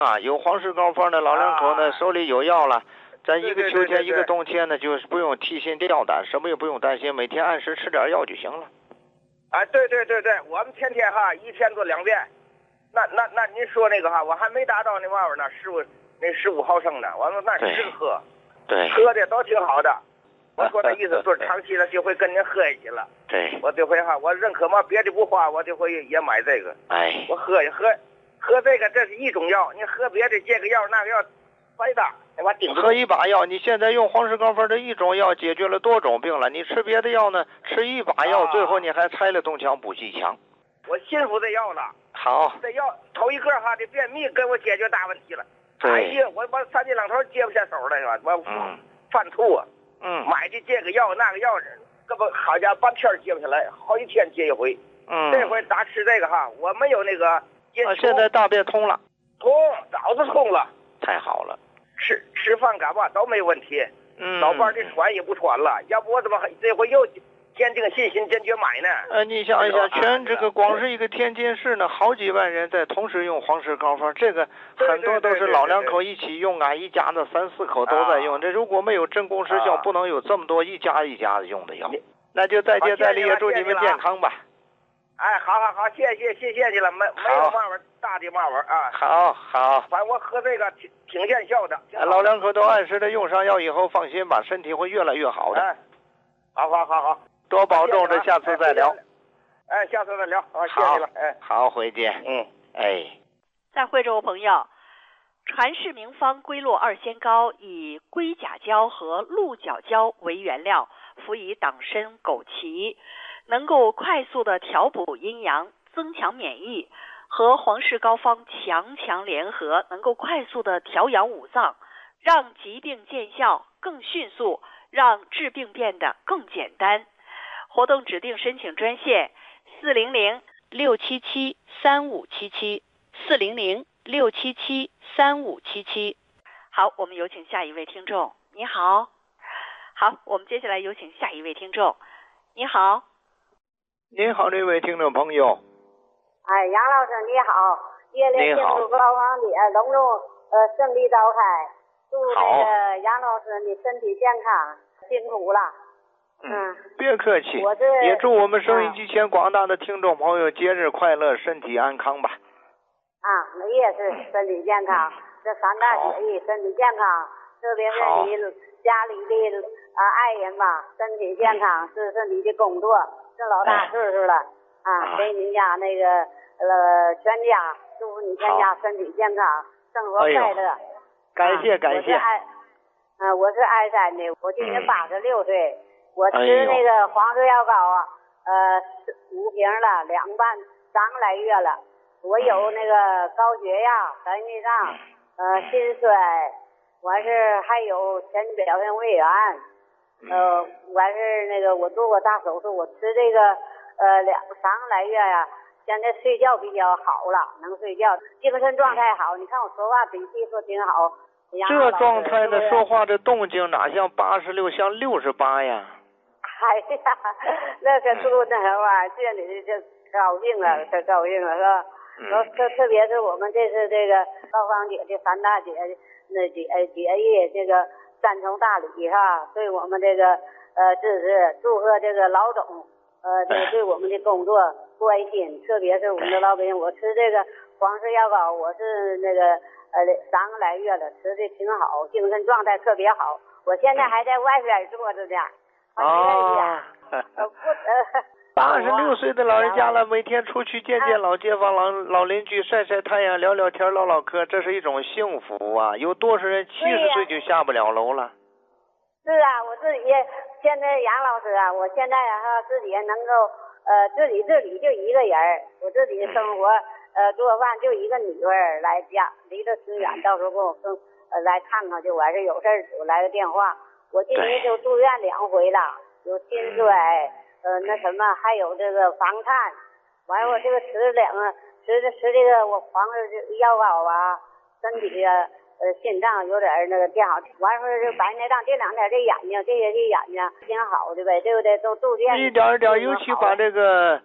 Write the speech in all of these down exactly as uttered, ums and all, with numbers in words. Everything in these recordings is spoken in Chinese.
啊，有黄氏高方的老两口呢， 啊、 手里有药了，咱一个秋天对对对对对一个冬天呢，就是不用提心吊胆，什么也不用担心，每天按时吃点药就行了。 啊，对对对对，我们天天哈一天做两遍。那那那您说那个哈，我还没达到那玩意儿呢，十五那十五毫升呢，我们那十个喝， 对， 喝的都挺好的。我说那意思就是长期了就会跟您喝一起了。 对， 我这回哈，我认可嘛，别的不花，我这回也买这个。 哎， 我喝一喝，喝这个这是一种药，你喝别的这个药那个药，白搭，那玩意顶不住。 喝一把药，你现在用黄氏高方的一种药解决了多种病了，你吃别的药呢，吃一把药， 啊、 最后你还拆了东墙补西墙。 我信服这药了。 好， 这药头一个哈，这便秘给我解决大问题了。 对， 哎呀，我我三天两头接不下手了是吧？我嗯犯吐啊。 嗯， 买的这个药那个药，这不好家伙半天接不下来，好几天接一回。 嗯， 这回咋吃这个哈？我没有那个接啊，现在大便通了， 通早就通了， 太好了。 吃吃饭干嘛都没问题。 嗯， 老伴儿这穿也不穿了，要不我怎么这回又坚定信心坚决买呢？ 呃，你想一想，全这个光是一个天津市呢，好几万人在同时用黄氏高方，这个很多都是老两口一起用啊，一家子三四口都在用。这如果没有真功实效，不能有这么多一家一家子用的药。那就再接再厉，也祝你们健康吧。 哎，好好好，谢谢谢谢你了，没没有嘛玩大的嘛玩啊。 好好， 反正我喝这个挺挺见效的。 老两口都按时的用上药以后，放心吧，身体会越来越好的。 哎，好好好好。 多保重，这下次再聊。 哎，下次再聊。好，谢谢了。哎， 好，回见。 嗯， 哎， 再会，诸位朋友。传世名方龟洛二仙膏以龟甲胶和鹿角胶为原料，辅以党参、枸杞，能够快速的调补阴阳，增强免疫，和黄氏膏方强强联合，能够快速的调养五脏，让疾病见效更迅速，让治病变得更简单。活动指定申请专线四零零六七七三五七七四零零六七七三五七七。好，我们有请下一位听众。你好，好，我们接下来有请下一位听众。你好， 您好，这位听众朋友。 哎，杨老师你好，热烈庆祝高方节隆重呃顺利召开，祝这个杨老师你身体健康，辛苦了。 嗯，别客气， 我这也祝我们收音机前广大的听众朋友节日快乐，身体安康吧。 啊，我也是身体健康，这三大节日身体健康，特别是你家里的啊爱人吧，身体健康，是是你的工作，这老大岁数了啊，给你家那个呃全家，祝福你全家身体健康，生活快乐。 感谢感谢。 嗯，我是鞍山的，我今年八十六岁。我吃那个黄氏药膏啊，呃，五瓶了，两半三个来月了。我有那个高血压、白内障，呃，心衰，完事还有前表现胃炎，呃，完事那个我做过大手术，我吃这个呃两三个来月呀、啊，现在睡觉比较好了，能睡觉，精神状态好。你看我说话笔记说挺好。 这状态的说话的动静哪像八十六，像六十八呀？ 哎呀，那可不那什么，这里就高兴了，可高兴了是吧？然后特特别是我们这次这个高方节的三大节那节节日，这个三重大礼是吧？对我们这个呃支持，祝贺这个老总呃这个对我们的工作关心，特别是我们的老百姓。我吃这个黄氏药膏，我是那个呃三个来月了，吃的挺好，精神状态特别好。我现在还在外边坐着呢。 啊，八十六岁的老人家了，每天出去见见老街坊、老老邻居，晒晒太阳，聊聊天，唠唠嗑，这是一种幸福啊！有多少人七十岁就下不了楼了？ 是啊，我自己现在杨老师啊，我现在哈自己能够呃自己自己就一个人，我自己生活呃做饭就一个女儿来家，离得挺远，到时候跟我跟呃来看看就完事，有事我来个电话。我今年就住院两回了，有心衰，呃，那什么，还有这个房颤，完了我这个吃两个吃的吃这个我黄氏药膏啊，身体啊，呃，心脏有点那个变好，完了这白内障，这两天这眼睛这些这眼睛挺好的呗，对不对？都住院一点一点，尤其把这个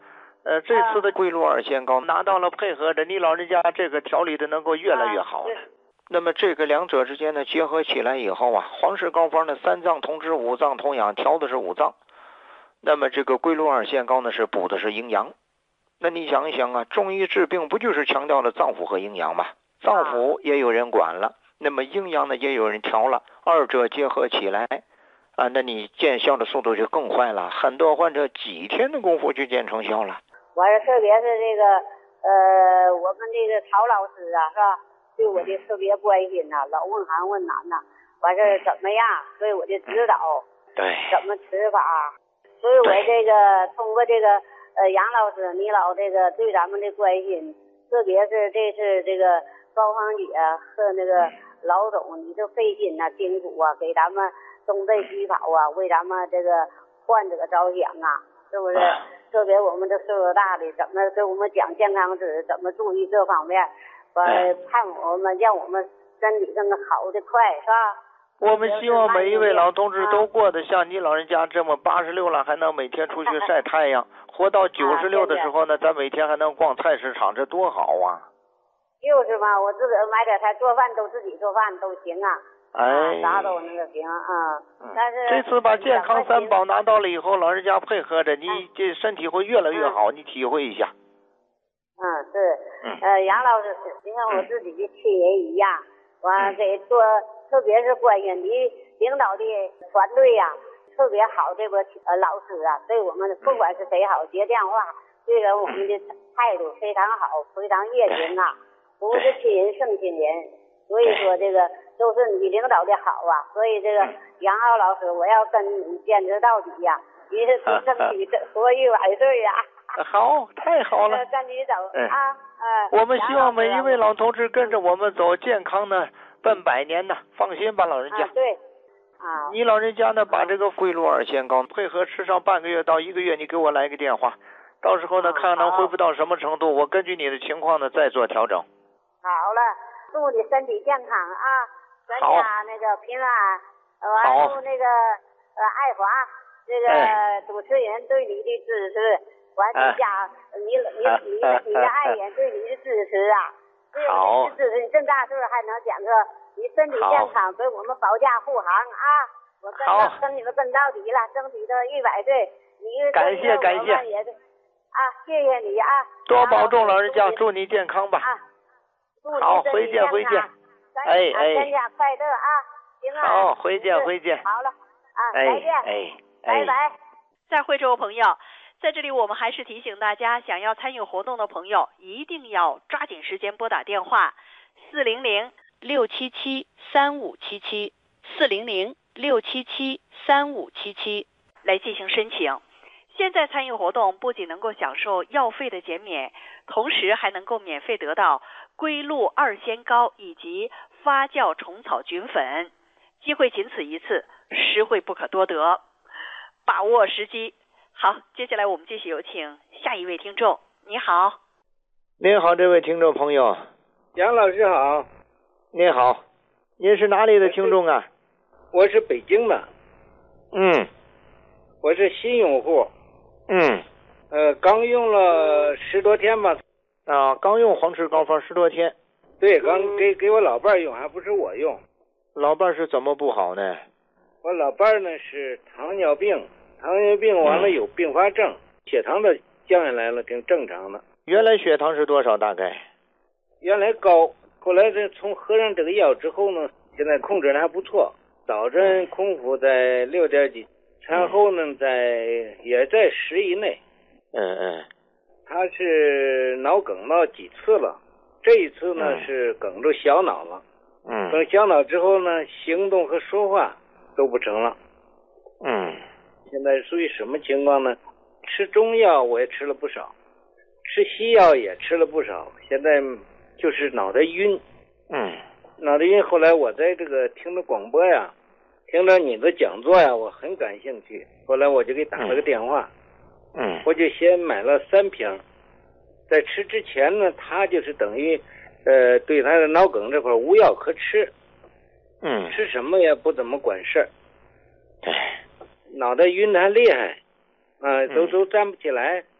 呃，这次的龟鹿二仙膏拿到了配合着，你老人家这个调理的能够越来越好了。 啊、 那么这个两者之间呢结合起来以后啊，黄氏膏方呢三脏同治，五脏同养，调的是五脏。那么这个龟鹿二仙膏呢是补的是阴阳。那你想一想啊，中医治病不就是强调了脏腑和阴阳吗？脏腑也有人管了，那么阴阳呢也有人调了，二者结合起来啊，那你见效的速度就更快了，很多患者几天的功夫就见成效了。 完了，特别是这个呃，我们这个曹老师啊，是吧？对我的特别关心呐、啊，老问寒问暖呐、啊，完事儿怎么样？对我的指导， 对， 怎么吃法？所以我这个通过这个呃杨老师，你老这个对咱们的关心，特别是这次这个高芳姐和那个老总，你这费心呐、啊、辛苦啊，给咱们东北西跑啊，为咱们这个患者着想啊，是不是？啊、特别我们这岁数大的，怎么给我们讲健康知识，怎么注意这方面，呃，盼我们让我们身体更好的快，是吧？ 我们希望每一位老同志都过得像你老人家这么八十六了，还能每天出去晒太阳，活到九十六的时候呢，咱每天还能逛菜市场，这多好啊！ 就是嘛，我自个儿买点菜，做饭都自己做饭都行啊， 哎， 啥都那个行啊。嗯、但是这次把健康三宝拿到了以后，老人家配合着，你这身体会越来越好，嗯、你体会一下。 嗯，是，嗯、呃，杨老师就像我自己的亲人一样，完给做。特别是关心你领导的团队呀、啊，特别好，这个呃老师啊，对我们不管是谁好接电话，对人我们的态度非常好，非常热情啊，不是亲人胜亲人。所以说这个都是你领导的好啊，所以这个杨浩老师，我要跟你坚持到底呀、啊，你是争取活一百岁呀、 啊。好，太好了。 跟你走啊， 嗯。我们希望每一位老同志跟着我们走，健康呢。奔百年呢，放心吧，老人家。 啊、对，啊， 你老人家呢，把这个龟鹿二仙膏配合吃上半个月到一个月，你给我来个电话，到时候呢，啊、看能恢复到什么程度，我根据你的情况呢再做调整。 好了，祝你身体健康啊，全家那个平安。 好。 祝那个呃爱华这个、哎、主持人对你的支持，完你家、哎、你你你的你的爱人对你的支持啊。 好， 支持你这么大岁数还能讲个你身体健康，给我们保驾护航啊！我跟好跟你们跟到底了，争取到一百岁。你感谢感谢啊，谢谢你啊！ 多保重老人家，祝你健康吧！ 啊，祝你好，回见回见。哎哎， 全家快乐啊！行啊。 好，回见回见。 好了啊， 再见。 哎哎，拜拜。 再会，这位朋友。在这里我们还是提醒大家，想要参与活动的朋友一定要抓紧时间拨打电话四零零六七七三五七七四零零六七七三五七七来进行申请。现在参与活动不仅能够享受药费的减免，同时还能够免费得到龟鹿二仙膏以及发酵虫草菌粉，机会仅此一次，实惠不可多得，把握时机。好，接下来我们继续有请下一位听众。你好。 您好，这位听众朋友。 杨老师好。 您好，您是哪里的听众啊？ 我是北京的。 嗯。 我是新用户。 嗯。 呃，刚用了十多天吧。 啊，刚用黄氏膏方十多天。 对，刚给给我老伴用，还不是我用。 老伴是怎么不好呢？ 我老伴呢是糖尿病。糖尿病完了有并发症，嗯、血糖的降下来了，挺正常的。 原来血糖是多少？大概？ 原来高，后来这从喝上这个药之后呢，现在控制的还不错。早晨空腹在六点几，餐后呢在也在十以内。 嗯嗯。 他是脑梗到几次了？这一次呢、嗯、是梗住小脑了。 嗯。 梗小脑之后呢，行动和说话都不成了。 嗯。 现在属于什么情况呢？吃中药我也吃了不少，吃西药也吃了不少，现在就是脑袋晕。 嗯， 脑袋晕。后来我在这个听着广播呀，听着你的讲座呀，我很感兴趣。后来我就给打了个电话。 嗯， 我就先买了三瓶，在吃之前呢，他就是等于呃对他的脑梗这块无药可吃。 嗯， 吃什么也不怎么管事儿。 对。 脑袋晕的还厉害，啊、呃，都都站不起来，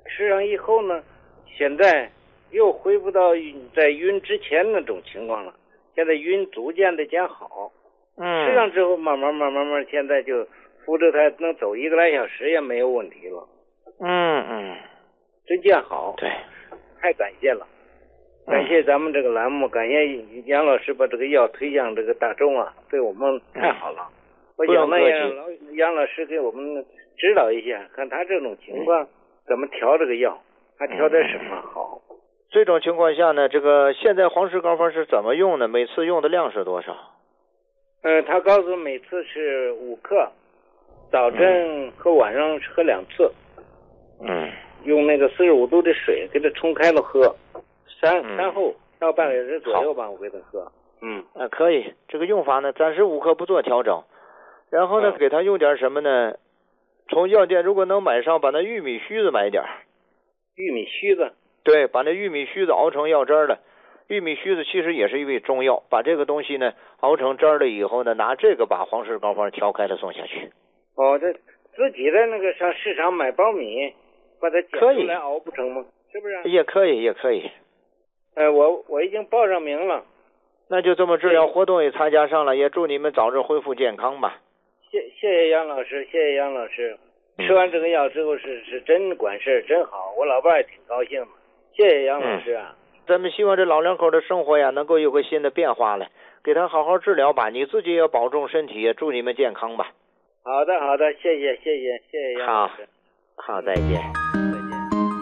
吃上以后呢，现在又恢复到在晕之前那种情况了。现在晕逐渐的减好， 嗯， 吃上之后慢慢慢慢慢，现在就扶着他能走一个来小时也没有问题了。 嗯嗯， 真见好， 对， 太感谢了，感谢咱们这个栏目，感谢杨老师把这个药推向这个大众啊，对我们太好了。嗯、我想呢，让老杨老师给我们指导一下，看他这种情况怎么调这个药，还调点什么好。 这种情况下呢，这个现在黄石膏方是怎么用的？每次用的量是多少？ 嗯，他告诉每次是五克，早晨和晚上喝两次。 嗯， 用那个四十五度的水给它冲开了喝，三三后到半个小时左右吧，我给他喝。嗯， 啊，可以。这个用法呢，暂时五克不做调整，然后呢，嗯、给他用点什么呢？从药店如果能买上，把那玉米须子买点。 玉米须子。 对，把那玉米须子熬成药汁了。玉米须子其实也是一味中药，把这个东西呢熬成汁了以后呢，拿这个把黄石膏方调开了送下去。 哦，这自己的那个上市场买苞米，把它剪出来熬不成吗？是不是？ 也可以，也可以。 呃，我我已经报上名了。 那就这么治疗活动也参加上了，也祝你们早日恢复健康吧。 谢谢谢杨老师，谢谢杨老师。吃完这个药之后是是真管事真好，我老伴也挺高兴的。谢谢杨老师啊、 嗯！咱们希望这老两口的生活呀，能够有个新的变化来，给他好好治疗吧。你自己也要保重身体，祝你们健康吧。 好的，好的，谢谢，谢谢，谢谢杨老师。 好，好，再见。 再见。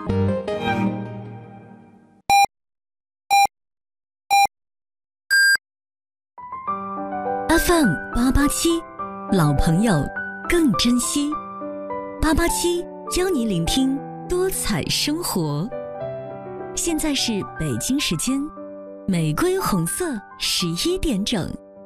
F M 八八七，老朋友更珍惜。八八七教你聆听多彩生活。现在是北京时间玫瑰红色十一点整。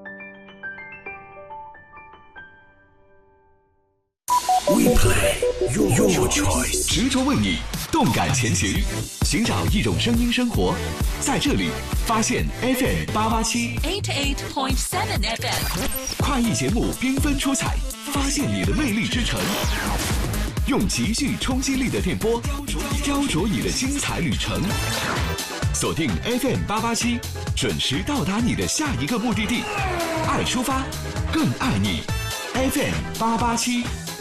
We play your choice， 执着为你，动感前行，寻找一种声音生活，在这里发现 F M 八八七 eighty-eight point seven F M， 快意节目缤纷出彩，发现你的魅力之城。用极具冲击力的电波，雕琢你的精彩旅程。锁定 F M 八八七，准时到达你的下一个目的地。爱出发，更爱你。F M 八八七。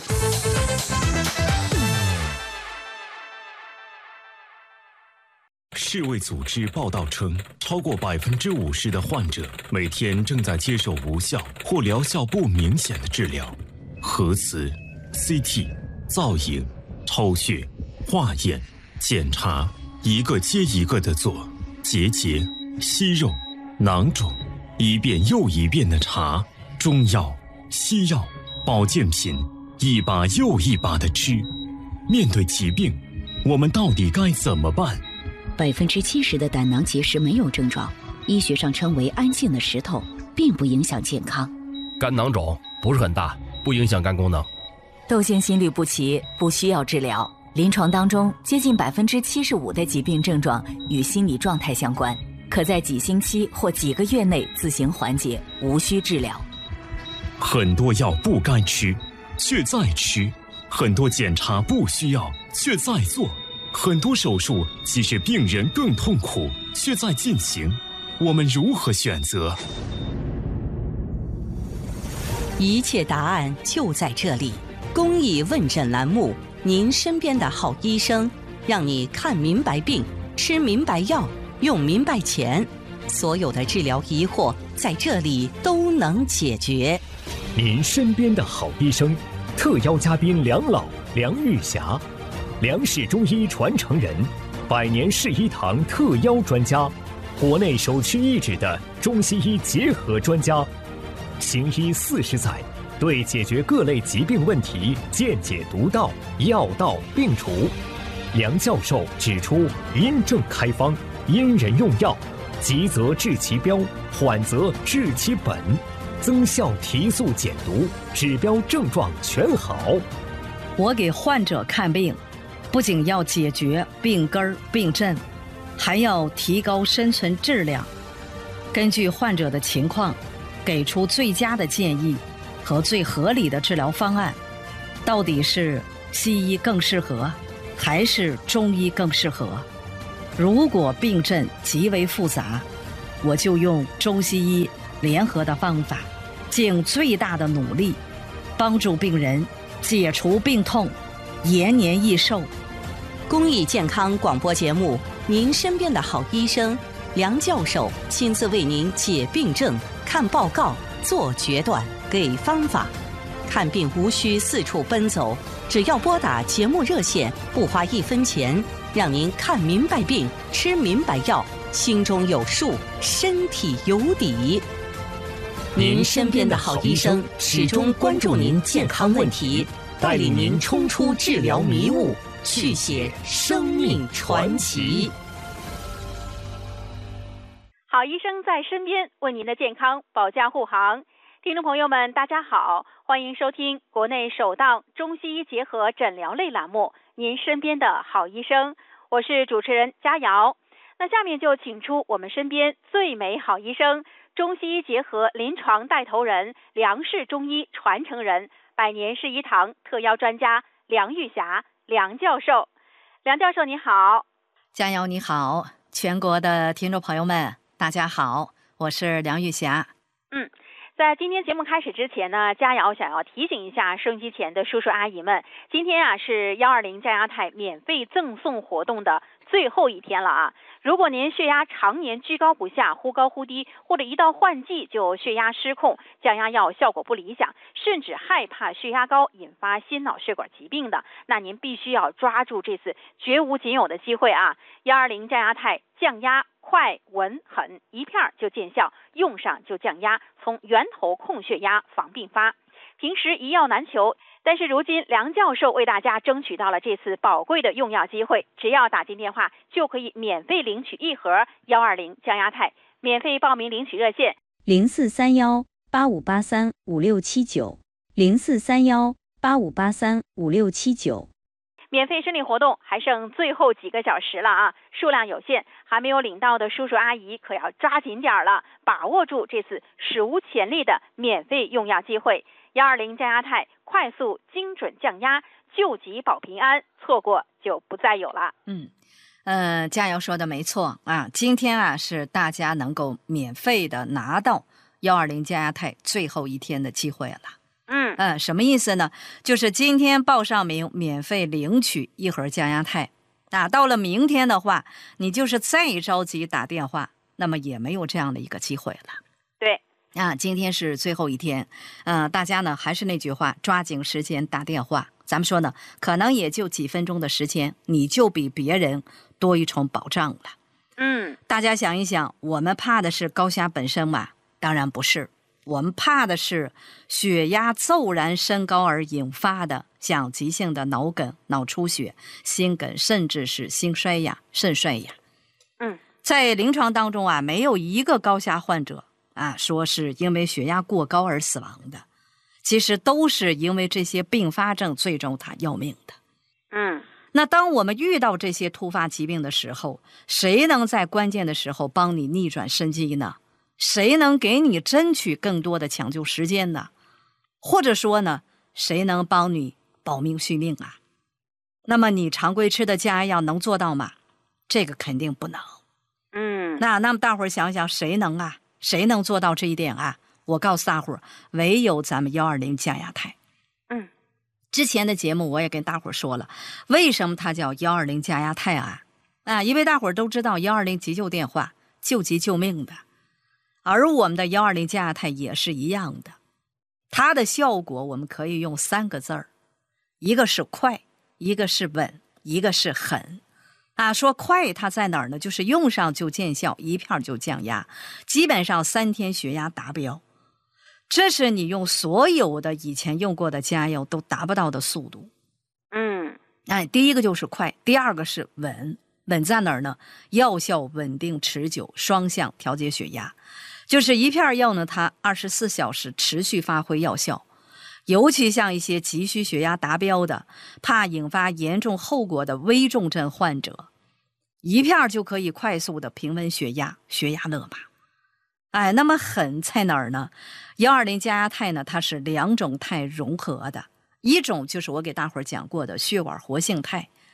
世卫组织报道称，超过百分之五十的患者每天正在接受无效或疗效不明显的治疗，核磁、C T。造影、抽血、化验、检查，一个接一个的做，结节、息肉、囊肿，一遍又一遍的查，中药、西药、保健品，一把又一把的吃。面对疾病，我们到底该怎么办？ 百分之七十的胆囊结石没有症状，医学上称为安静的石头，并不影响健康。 肝囊肿不是很大，不影响肝功能。 窦腺心律不齐不需要治疗，临床当中接近百分之七十五的疾病症状与心理状态相关，可在几星期或几个月内自行缓解，无需治疗。 很多药不该吃，却在吃；很多检查不需要，却在做；很多手术其实病人更痛苦，却在进行。我们如何选择？ 一切答案就在这里。公益问诊栏目，您身边的好医生，让你看明白病，吃明白药，用明白钱，所有的治疗疑惑在这里都能解决。 您身边的好医生，特邀嘉宾梁老、梁玉霞，梁氏中医传承人，百年世医堂特邀专家，国内首屈一指的中西医结合专家，行医四十载。对解决各类疾病问题见解独到，药到病除。梁教授指出，因症开方，因人用药，急则治其标，缓则治其本，增效提速减毒，指标症状全好。 我给患者看病，不仅要解决病根儿病症，还要提高生存质量，根据患者的情况，给出最佳的建议和最合理的治疗方案。到底是西医更适合， 还是中医更适合？如果病症极为复杂，我就用中西医联合的方法，尽最大的努力帮助病人解除病痛，延年益寿。 公益健康广播节目，您身边的好医生梁教授亲自为您解病症、看报告、做决断、给方法。看病无需四处奔走，只要拨打节目热线，不花一分钱，让您看明白病，吃明白药，心中有数，身体有底。您身边的好医生始终关注您健康问题，带领您冲出治疗迷雾，续写生命传奇。 好医生在身边，为您的健康保驾护航。听众朋友们，大家好，欢迎收听国内首档中西医结合诊疗类栏目《您身边的好医生》，我是主持人佳瑶。那下面就请出我们身边最美好医生、中西医结合临床带头人、梁氏中医传承人、百年氏医堂特邀专家梁玉霞梁教授。梁教授你好。 佳瑶你好，全国的听众朋友们大家好，我是梁玉霞。 嗯。在今天节目开始之前呢，佳瑶想要提醒一下收音机前的叔叔阿姨们，今天啊是幺二零降压肽免费赠送活动的最后一天了啊！如果您血压常年居高不下，忽高忽低，或者一到换季就血压失控，降压药效果不理想，甚至害怕血压高引发心脑血管疾病的，那您必须要抓住这次绝无仅有的机会啊！幺二零降压肽降压快稳狠，一片就见效，用上就降压，从源头控血压，防并发。平时一药难求，但是如今梁教授为大家争取到了这次宝贵的用药机会，只要打进电话就可以免费领取一盒幺二零降压肽。免费报名领取热线零四三幺八五八三五六七九零四三幺八五八三五六七九。 免费申领活动还剩最后几个小时了啊，数量有限，还没有领到的叔叔阿姨可要抓紧点了，把握住这次史无前例的免费用药机会。幺二零降压肽快速精准降压，救急保平安，错过就不再有了。 嗯，呃，佳瑶说的没错啊，今天啊是大家能够免费的拿到幺二零降压肽最后一天的机会了。 嗯嗯，什么意思呢？就是今天报上名，免费领取一盒降压肽。啊，到了明天的话，你就是再着急打电话，那么也没有这样的一个机会了。 对。 啊，今天是最后一天，呃，大家呢还是那句话，抓紧时间打电话。咱们说呢，可能也就几分钟的时间，你就比别人多一重保障了。 嗯， 大家想一想，我们怕的是高血压本身吗？当然不是。我们怕的是血压骤然升高而引发的像急性的脑梗、脑出血、心梗，甚至是心衰呀、肾衰呀。 嗯， 在临床当中啊，没有一个高血压患者啊说是因为血压过高而死亡的，其实都是因为这些并发症最终他要命的。 嗯， 那当我们遇到这些突发疾病的时候，谁能在关键的时候帮你逆转生机呢？谁能给你争取更多的抢救时间呢？或者说呢，谁能帮你保命续命啊？那么你常规吃的降压药能做到吗？这个肯定不能。 嗯， 那那么大伙儿想想，谁能啊？谁能做到这一点啊？我告诉大伙儿，唯有咱们幺二零降压肽。 嗯， 之前的节目我也跟大伙儿说了，为什么它叫幺二零降压肽啊？啊，因为大伙儿都知道幺二零急救电话，救急救命的。而我们的幺二零降压肽也是一样的，它的效果我们可以用三个字儿，一个是快，一个是稳，一个是狠。啊，说快它在哪儿呢？就是用上就见效，一片就降压，基本上三天血压达标，这是你用所有的以前用过的降压药都达不到的速度。 嗯， 哎，第一个就是快，第二个是稳。稳在哪儿呢？药效稳定持久，双向调节血压。就是一片药呢，它二十四小时持续发挥药效，尤其像一些急需血压达标的，怕引发严重后果的危重症患者，一片就可以快速的平稳血压，血压勒马。哎，那么狠在哪儿呢？幺二零降压肽呢，它是两种肽融合的，一种就是我给大伙儿讲过的血管活性肽，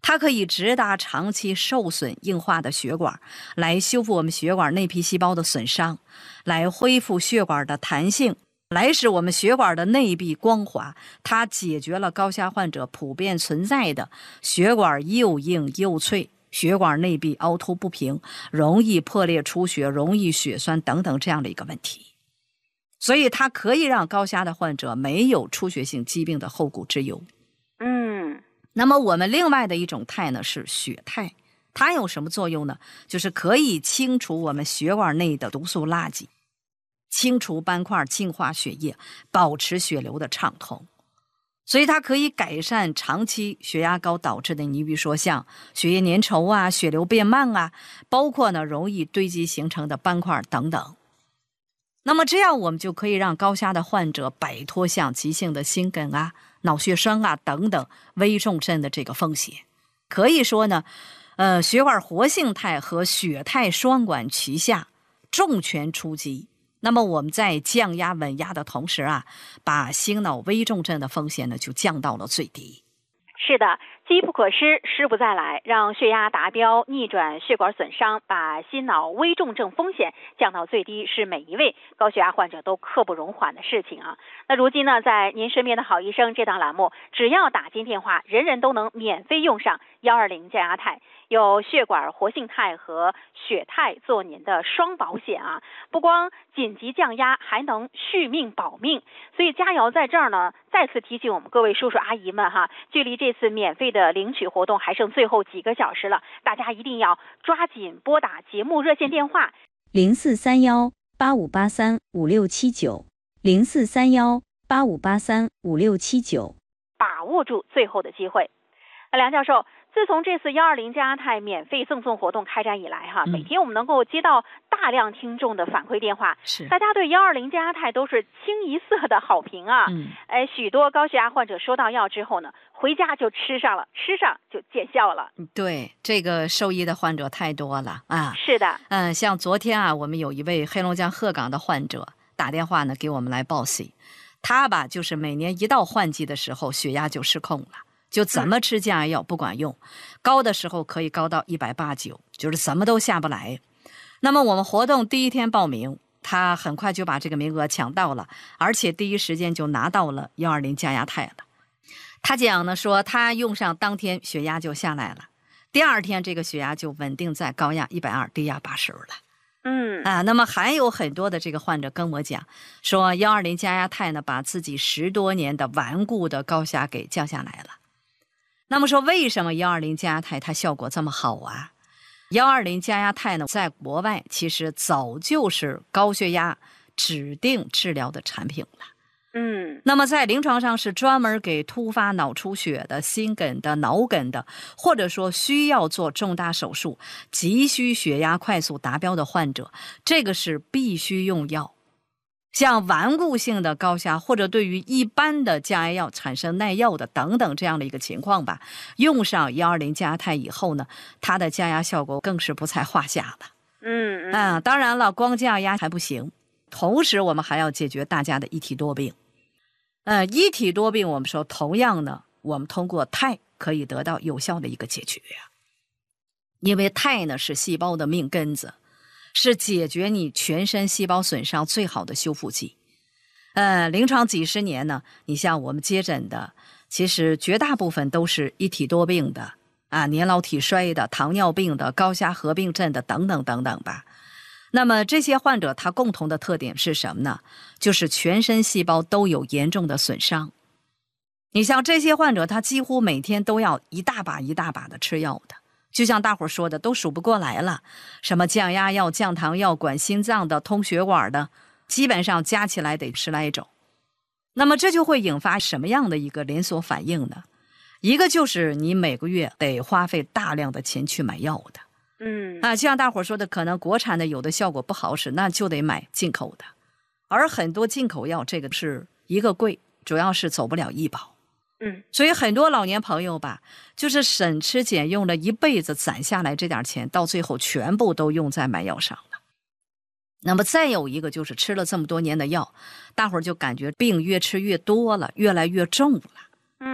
它可以直达长期受损硬化的血管，来修复我们血管内皮细胞的损伤，来恢复血管的弹性，来使我们血管的内壁光滑。它解决了高血压患者普遍存在的血管又硬又脆，血管内壁凹凸不平，容易破裂出血，容易血栓等等这样的一个问题。所以它可以让高血压的患者没有出血性疾病的后顾之忧。 嗯， 那么我们另外的一种肽呢是血肽，它有什么作用呢？就是可以清除我们血管内的毒素垃圾，清除斑块，净化血液，保持血流的畅通。所以它可以改善长期血压高导致的，你比如说像血液粘稠啊、血流变慢啊，包括呢容易堆积形成的斑块等等。那么这样我们就可以让高血压的患者摆脱像急性的心梗啊、脑血栓啊等等危重症的这个风险。可以说呢，呃，血管活性肽和血肽双管齐下，重拳出击。那么我们在降压稳压的同时啊，把心脑危重症的风险呢就降到了最低。 是的，机不可失，失不再来，让血压达标，逆转血管损伤，把心脑危重症风险降到最低，是每一位高血压患者都刻不容缓的事情啊。那如今呢，在您身边的好医生这档栏目，只要打进电话，人人都能免费用上幺二零降压肽，有血管活性肽和血肽做您的双保险啊，不光紧急降压，还能续命保命。所以佳瑶在这儿呢，再次提醒我们各位叔叔阿姨们哈，距离这次免费的领取活动还剩最后几个小时了，大家一定要抓紧拨打节目热线电话零四三幺八五八三五六七九零四三幺八五八三五六七九， 把握住最后的机会。那梁教授，自从这次幺二零降压肽免费赠送活动开展以来哈、嗯，每天我们能够接到大量听众的反馈电话， 是大家对幺二零降压肽都是清一色的好评啊。 嗯， 哎，许多高血压患者收到药之后呢，回家就吃上了，吃上就见效了。 对，这个受益的患者太多了啊。 是的， 嗯，像昨天啊，我们有一位黑龙江鹤岗的患者打电话呢给我们来报喜，他吧就是每年一到换季的时候血压就失控了。就怎么吃降压药不管用、嗯、高的时候可以高到一百八十九，就是怎么都下不来。那么我们活动第一天报名，他很快就把这个名额抢到了，而且第一时间就拿到了幺二零降压肽了。他讲呢说他用上当天血压就下来了，第二天这个血压就稳定在高压一百二，低压八十了。 嗯啊，那么还有很多的这个患者跟我讲说幺二零降压肽呢把自己十多年的顽固的高血压给降下来了。那么说为什么幺二零降压肽它效果这么好啊？幺二零降压肽呢在国外其实早就是高血压指定治疗的产品了。 嗯， 那么在临床上是专门给突发脑出血的、心梗的、脑梗的，或者说需要做重大手术、急需血压快速达标的患者，这个是必须用药。像顽固性的高血压或者对于一般的降压药产生耐药的等等这样的一个情况吧，用上幺二零降压肽以后呢，它的降压效果更是不在话下了。 嗯嗯、 啊，当然了，光降压还不行，同时我们还要解决大家的一体多病。呃，一体多病我们说同样呢，我们通过肽可以得到有效的一个解决呀。因为肽呢是细胞的命根子，是解决你全身细胞损伤最好的修复剂。呃，临床几十年呢，你像我们接诊的，其实绝大部分都是一体多病的啊，年老体衰的、糖尿病的、高血压合并症的等等等等吧。那么这些患者他共同的特点是什么呢？就是全身细胞都有严重的损伤。你像这些患者，他几乎每天都要一大把一大把的吃药的，就像大伙说的都数不过来了，什么降压药、降糖药、管心脏的、通血管的，基本上加起来得十来种。那么这就会引发什么样的一个连锁反应呢？一个就是你每个月得花费大量的钱去买药的。 嗯啊，就像大伙说的，可能国产的有的效果不好使，那就得买进口的。而很多进口药，这个是一个贵，主要是走不了医保。 嗯， 所以很多老年朋友吧，就是省吃俭用了一辈子攒下来这点钱，到最后全部都用在买药上了。那么再有一个就是吃了这么多年的药，大伙儿就感觉病越吃越多了，越来越重了。 嗯，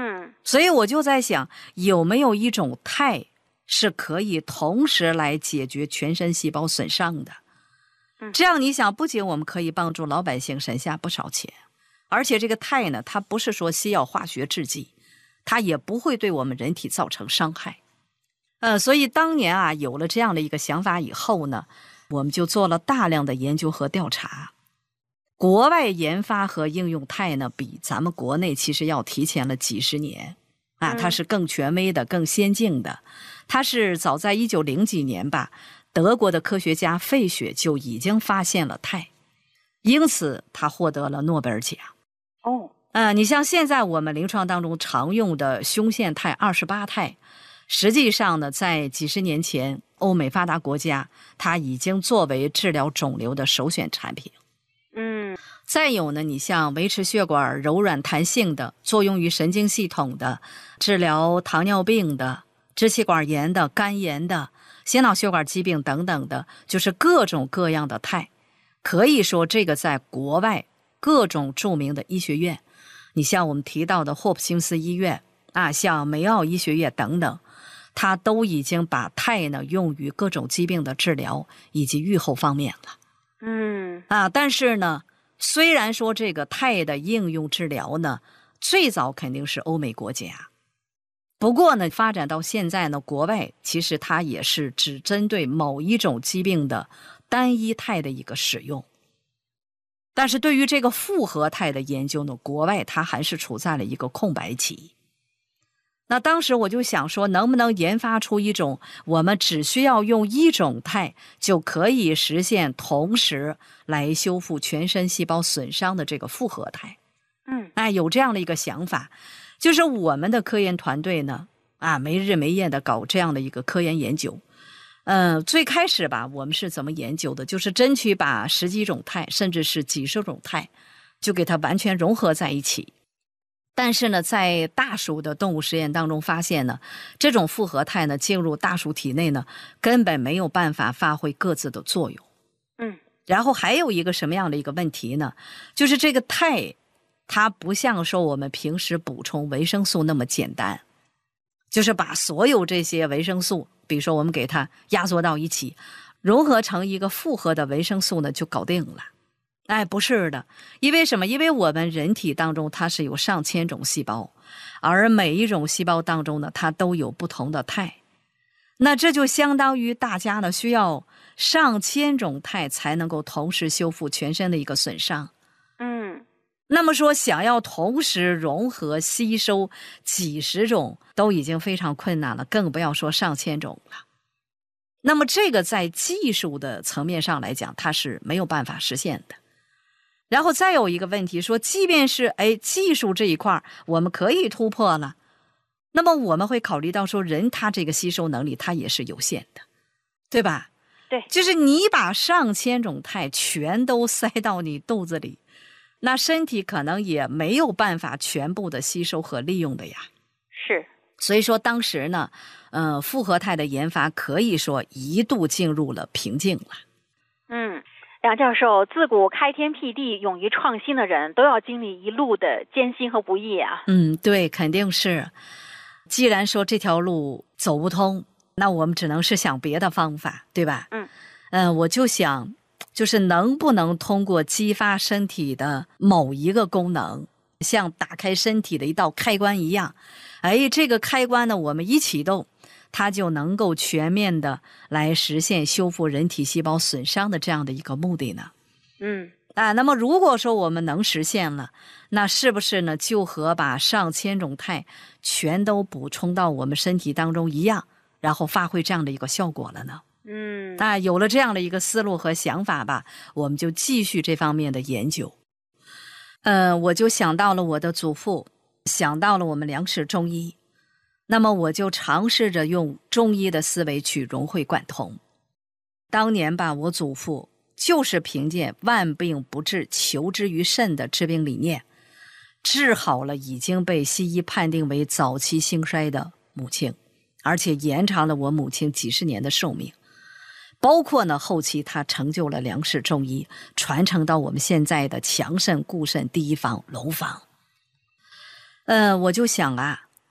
所以我就在想，有没有一种肽是可以同时来解决全身细胞损伤的？这样你想，不仅我们可以帮助老百姓省下不少钱，而且这个肽呢，它不是说西药化学制剂，它也不会对我们人体造成伤害。呃，所以当年啊，有了这样的一个想法以后呢，我们就做了大量的研究和调查。国外研发和应用肽呢，比咱们国内其实要提前了几十年啊，它是更权威的、更先进的。它是早在一九零几年吧，德国的科学家费雪就已经发现了肽，因此他获得了诺贝尔奖。 哦， 呃，你像现在我们临床当中常用的胸腺肽二十八肽，实际上呢，在几十年前，欧美发达国家它已经作为治疗肿瘤的首选产品。 嗯， 再有呢，你像维持血管柔软弹性的，作用于神经系统的，治疗糖尿病的、支气管炎的、肝炎的、心脑血管疾病等等的，就是各种各样的肽。可以说这个在国外各种著名的医学院，你像我们提到的霍普金斯医院啊，像梅奥医学院等等，它都已经把肽呢用于各种疾病的治疗以及预后方面了。 嗯啊，但是呢，虽然说这个肽的应用治疗呢，最早肯定是欧美国家，不过呢，发展到现在呢，国外其实它也是只针对某一种疾病的单一肽的一个使用。但是对于这个复合肽的研究呢，国外它还是处在了一个空白期。那当时我就想说，能不能研发出一种我们只需要用一种肽就可以实现同时来修复全身细胞损伤的这个复合肽？ 嗯， 哎，有这样的一个想法，就是我们的科研团队呢，啊，没日没夜的搞这样的一个科研研究。呃，最开始吧，我们是怎么研究的？就是争取把十几种肽，甚至是几十种肽，就给它完全融合在一起。但是呢，在大鼠的动物实验当中发现呢，这种复合肽呢进入大鼠体内呢，根本没有办法发挥各自的作用。 嗯， 然后还有一个什么样的一个问题呢？就是这个肽，它不像说我们平时补充维生素那么简单，就是把所有这些维生素，比如说我们给它压缩到一起，融合成一个复合的维生素呢，就搞定了。哎，不是的，因为什么？因为我们人体当中它是有上千种细胞，而每一种细胞当中呢，它都有不同的肽。那这就相当于大家呢需要上千种肽才能够同时修复全身的一个损伤。 嗯， 那么说想要同时融合吸收几十种都已经非常困难了，更不要说上千种了。那么这个在技术的层面上来讲，它是没有办法实现的。然后再有一个问题说，即便是哎技术这一块我们可以突破了，那么我们会考虑到说，人他这个吸收能力他也是有限的，对吧？ 对， 就是你把上千种肽全都塞到你肚子里，那身体可能也没有办法全部的吸收和利用的呀。 是， 所以说当时呢，呃，复合肽的研发可以说一度进入了瓶颈了。 嗯。梁教授，自古开天辟地、勇于创新的人都要经历一路的艰辛和不易啊。 嗯，对，肯定是。既然说这条路走不通，那我们只能是想别的方法，对吧？ 嗯， 呃，我就想，就是能不能通过激发身体的某一个功能，像打开身体的一道开关一样，哎，这个开关呢，我们一启动，它就能够全面的来实现修复人体细胞损伤的这样的一个目的呢？ 嗯啊，那么如果说我们能实现了，那是不是呢就和把上千种肽全都补充到我们身体当中一样，然后发挥这样的一个效果了呢？ 嗯， 啊，有了这样的一个思路和想法吧，我们就继续这方面的研究。呃，我就想到了我的祖父，想到了我们梁氏中医。那么我就尝试着用中医的思维去融会贯通。当年吧，我祖父就是凭借万病不治，求之于肾的治病理念，治好了已经被西医判定为早期兴衰的母亲，而且延长了我母亲几十年的寿命。包括呢，后期他成就了梁氏中医，传承到我们现在的强肾固肾第一方龙方。呃，我就想啊，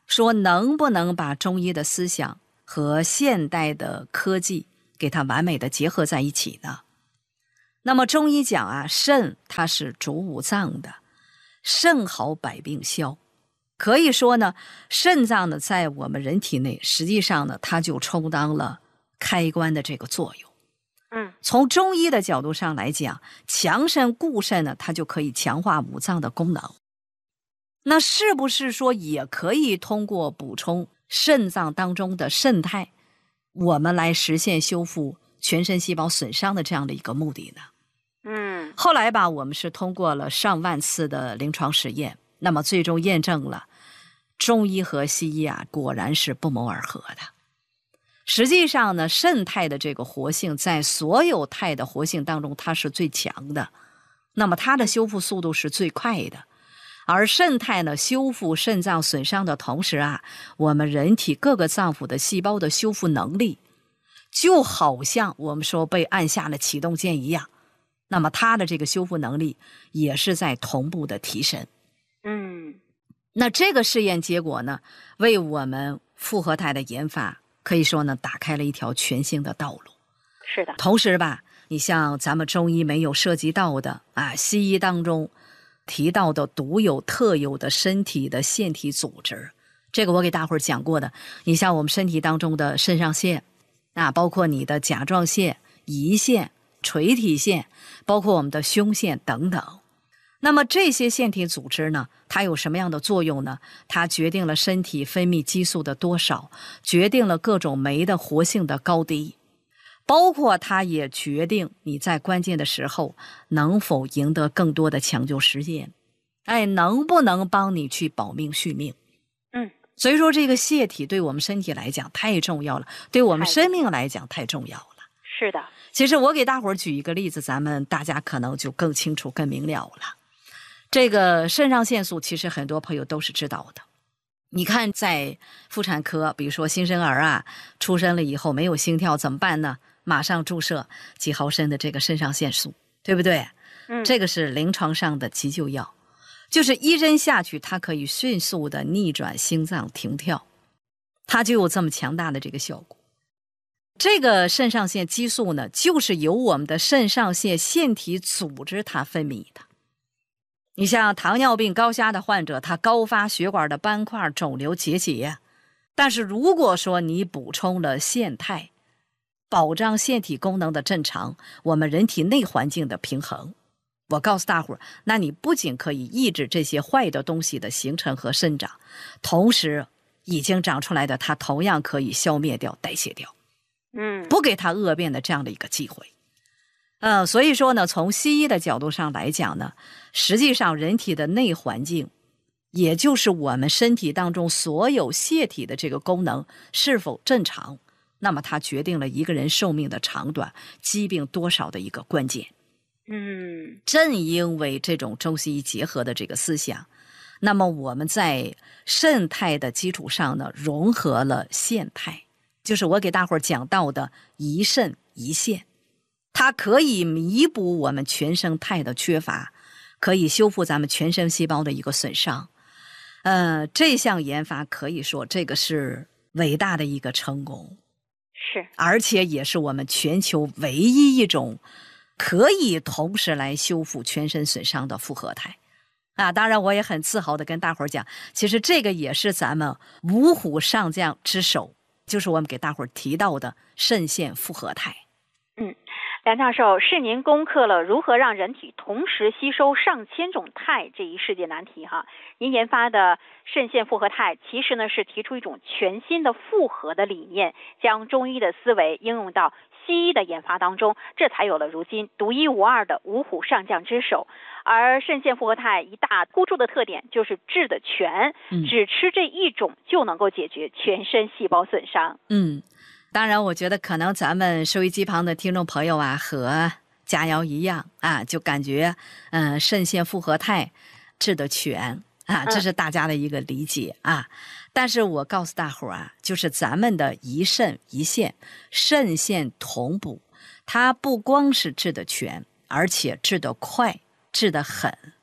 说能不能把中医的思想和现代的科技给它完美的结合在一起呢？那么中医讲啊，肾它是主五脏的，肾好百病消。可以说呢，肾脏呢在我们人体内，实际上呢它就充当了开关的这个作用。 嗯， 从中医的角度上来讲，强肾固肾呢，它就可以强化五脏的功能。那是不是说也可以通过补充肾脏当中的肾肽，我们来实现修复全身细胞损伤的这样的一个目的呢？ 嗯， 后来吧，我们是通过了上万次的临床实验，那么最终验证了中医和西医啊，果然是不谋而合的。实际上呢，肾肽的这个活性在所有肽的活性当中，它是最强的，那么它的修复速度是最快的。而肾肽呢，修复肾脏损伤的同时啊，我们人体各个脏腑的细胞的修复能力，就好像我们说被按下了启动键一样，那么它的这个修复能力也是在同步的提升。 嗯， 那这个试验结果呢，为我们复合肽的研发可以说呢，打开了一条全新的道路。 是的。 同时吧，你像咱们中医没有涉及到的啊，西医当中提到的独有特有的身体的腺体组织，这个我给大伙儿讲过的。你像我们身体当中的肾上腺啊，包括你的甲状腺、胰腺、垂体腺，包括我们的胸腺等等。那么这些腺体组织呢，它有什么样的作用呢？它决定了身体分泌激素的多少，决定了各种酶的活性的高低，包括它也决定你在关键的时候能否赢得更多的抢救时间，哎，能不能帮你去保命续命。 嗯， 所以说这个腺体对我们身体来讲太重要了，对我们生命来讲太重要了。 是的。 其实我给大伙儿举一个例子，咱们大家可能就更清楚更明了了。这个肾上腺素其实很多朋友都是知道的。你看在妇产科，比如说新生儿啊，出生了以后没有心跳怎么办呢？马上注射几毫升的这个肾上腺素，对不对？ 嗯， 这个是临床上的急救药，就是一针下去，它可以迅速的逆转心脏停跳，它就有这么强大的这个效果。这个肾上腺激素呢，就是由我们的肾上腺腺体组织它分泌的。你像糖尿病高压的患者，他高发血管的斑块、肿瘤、结节，但是如果说你补充了腺肽，保障腺体功能的正常，我们人体内环境的平衡，我告诉大伙儿，那你不仅可以抑制这些坏的东西的形成和生长，同时已经长出来的它同样可以消灭掉、代谢掉， 嗯， 不给它恶变的这样的一个机会。呃，所以说呢，从西医的角度上来讲呢，实际上人体的内环境，也就是我们身体当中所有腺体的这个功能是否正常，那么它决定了一个人寿命的长短、疾病多少的一个关键。 嗯， 正因为这种中西医结合的这个思想，那么我们在肾肽的基础上呢，融合了腺肽，就是我给大伙儿讲到的一肾一腺。它可以弥补我们全身肽的缺乏，可以修复咱们全身细胞的一个损伤。呃，这项研发可以说这个是伟大的一个成功， 是， 而且也是我们全球唯一一种可以同时来修复全身损伤的复合肽。啊，当然我也很自豪的跟大伙儿讲，其实这个也是咱们五虎上将之首，就是我们给大伙儿提到的肾腺复合肽。 嗯，梁教授，是您攻克了如何让人体同时吸收上千种肽这一世界难题哈。您研发的肾腺复合肽其实呢是提出一种全新的复合的理念，将中医的思维应用到西医的研发当中，这才有了如今独一无二的五虎上将之首。而肾腺复合肽一大突出的特点就是治得全， 嗯、 只吃这一种就能够解决全身细胞损伤。 嗯。当然我觉得可能咱们收音机旁的听众朋友啊和佳瑶一样啊，就感觉嗯、呃，肾腺复合肽治得全啊，这是大家的一个理解啊。但是我告诉大伙儿啊，就是咱们的一肾一腺，肾腺同补，它不光是治得全，而且治得快，治得狠。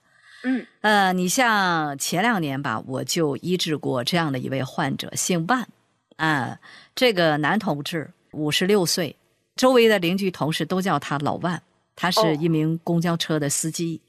嗯，呃，你像前两年吧，我就医治过这样的一位患者，姓万，啊，这个男同志五十六岁，周围的邻居同事都叫他老万，他是一名公交车的司机。